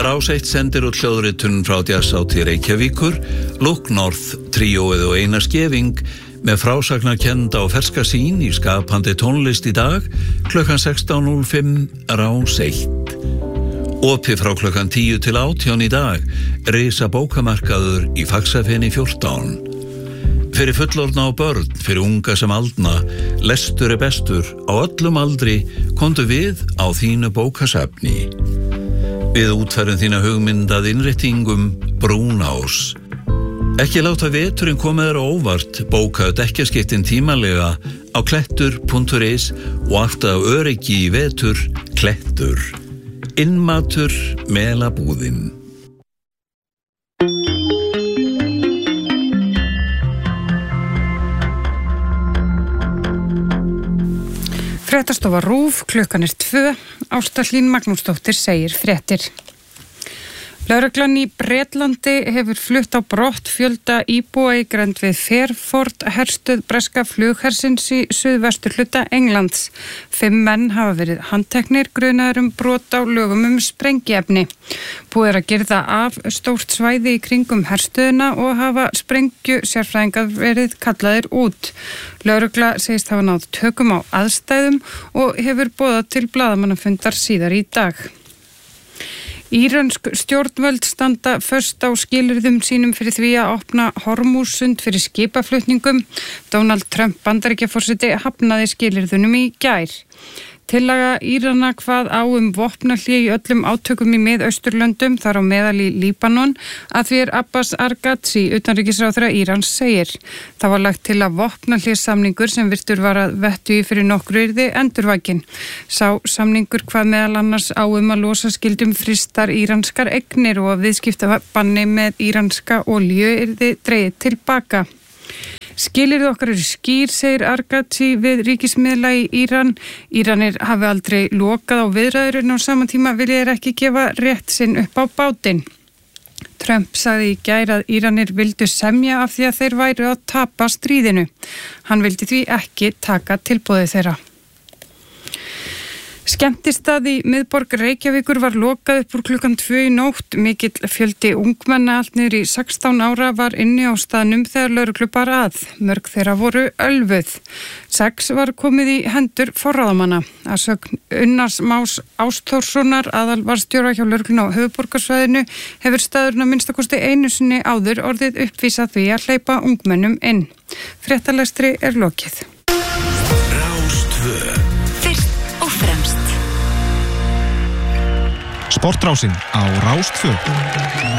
Rás 1 sendir út hljóðritun frá Jazzhátíð Reykjavíkur, Look North, tríóið og Einar Skeving með frásagnarkennda og ferska sýn í skapandi tónlist í dag, klukkan 16:05, Rás 1. Opið frá klukkan 10 til 18 í dag, risa bókamarkaður í Faxafeni 14. Fyrir fullorðna og börn, fyrir unga sem aldna, lestur bestur, á öllum aldri, komdu við á þínu bókasafni. Við útfærum þína hugmyndað innréttingum Brúnás. Ekki láta veturinn koma þér á óvart, bókaðu dekkjaskiptin tímalega á klettur.is og alltaf öryggi í vetur, Klettur. Innmatur, Melabúðin. Fréttastofa RÚV, klukkan 2, Ásta Hlín Magnúsdóttir segir fréttir. Lögreglan í Bretlandi hefur flutt á brott fjölda íbúa í grennd við Fairford, herstöð breska flughersins í suðvesturhluta Englands. 5 menn hafa verið handteknir, grunaðir brot á lögum sprengiefni. Búið að girða af stórt svæði í kringum herstöðina og hafa sprengju sérfræðingar verið kallaðir út. Lögregla segist hafa náð tökum á aðstæðum og hefur boðað til blaðamannafundar síðar í dag. Írönsk stjórnvöld standa föst á skilyrðum sínum fyrir því að opna Hormússund fyrir skipaflutningum. Donald Trump Bandaríkjaforseti hafnaði skilyrðunum í gær. Tillaga Írana kvað á vopnahlé í öllum átökum í Mið-Austurlöndum, þar á meðal í Líbanon, að því Abbas Arghazi, utanríkisráðherra Írans, segir. Það var lagt til að vopnahléssamningur sem virtur var að vettugi fyrir nokkru yrði endurvakin. Sá samningur kvað meðal annars á að losa skildum frystar íranskar eignir og að viðskiptabanni með íranska olíu yrði dregið tilbaka. Skilyrði okkar eru skýr, segir Arghazi við ríkismiðla í Íran. Íranir hafi aldrei lokað á viðræður en á sama tíma vilja þeir ekki gefa rétt sinn upp á bátinn. Trump sagði í gær að Íranir vildu semja af því að þeir væru að tapa stríðinu. Hann vildi því ekki taka tilboðið þeirra. Skemmtistað í miðborg Reykjavíkur var lokað upp úr klukkan 2 í nótt. Mikill fjöldi ungmenna allt niður í 16 ára var inni á staðnum þegar lögreglu bar að. Mörg þeirra voru ölvuð. 6 var komið í hendur forráðamanna. Að sögn Unnars Más Ástórssonar, aðalvarðstjóra hjá lögreglunni á höfuðborgarsvæðinu, hefur staðurinn að minnstakosti einu sinni áður orðið uppvísað því að hleypa ungmennum inn. Fréttalestri er lokið. Sportrásin á Rás 2.